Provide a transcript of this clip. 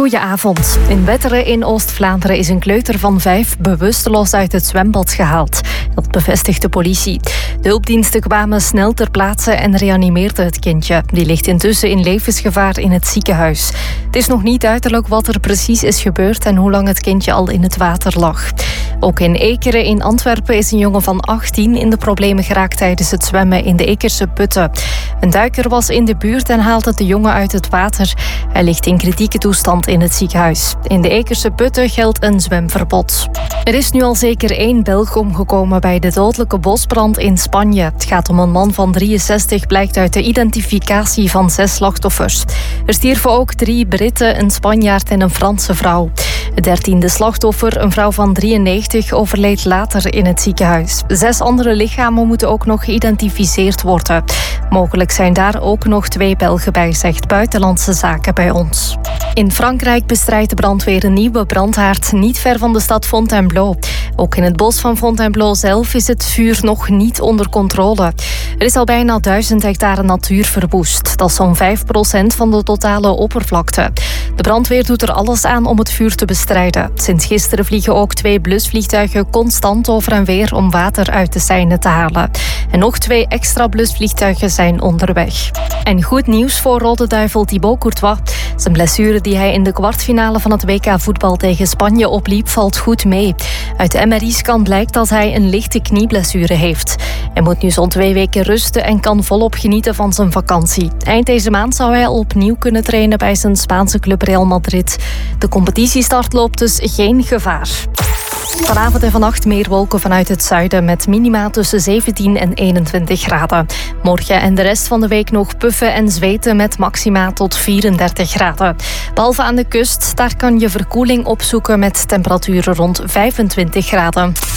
Goedenavond. In Wetteren in Oost-Vlaanderen is een kleuter van 5 bewusteloos uit het zwembad gehaald. Dat bevestigt de politie. De hulpdiensten kwamen snel ter plaatse en reanimeerden het kindje. Die ligt intussen in levensgevaar in het ziekenhuis. Het is nog niet duidelijk wat er precies is gebeurd en hoe lang het kindje al in het water lag. Ook in Ekeren in Antwerpen is een jongen van 18 in de problemen geraakt tijdens het zwemmen in de Ekerse putten. Een duiker was in de buurt en haalde de jongen uit het water. Hij ligt in kritieke toestand in het ziekenhuis. In de Ekerse putten geldt een zwemverbod. Er is nu al zeker 1 Belg omgekomen bij de dodelijke bosbrand in Spanje. Het gaat om een man van 63, blijkt uit de identificatie van 6 slachtoffers. Er stierven ook 3 Britten, een Spanjaard en een Franse vrouw. Het 13e slachtoffer, een vrouw van 93, overleed later in het ziekenhuis. 6 andere lichamen moeten ook nog geïdentificeerd worden. Mogelijk zijn daar ook nog 2 Belgen bij, zegt Buitenlandse Zaken bij ons. In Frankrijk bestrijdt de brandweer een nieuwe brandhaard niet ver van de stad Fontainebleau. Ook in het bos van Fontainebleau zelf is het vuur nog niet onder controle. Er is al bijna 1000 hectare natuur verwoest. Dat is zo'n 5% van de totale oppervlakte. De brandweer doet er alles aan om het vuur te bestrijden. Sinds gisteren vliegen ook 2 blusvliegtuigen constant over en weer om water uit de Seine te halen. En nog 2 extra blusvliegtuigen zijn onderweg. En goed nieuws voor Rode Duivel Thibaut Courtois. Zijn blessure die hij in de kwartfinale van het WK voetbal tegen Spanje opliep, valt goed mee. Uit de MRI-scan blijkt dat hij een lichte knieblessure heeft. Hij moet nu zo'n 2 weken rusten en kan volop genieten van zijn vakantie. Eind deze maand zou hij al opnieuw kunnen trainen bij zijn Spaanse club Real Madrid. De competitiestart loopt dus geen gevaar. Vanavond en vannacht meer wolken vanuit het zuiden met minima tussen 17 en 21 graden. Morgen en de rest van de week nog puffen en zweten met maxima tot 34 graden. Behalve aan de kust, daar kan je verkoeling opzoeken met temperaturen rond 25 graden.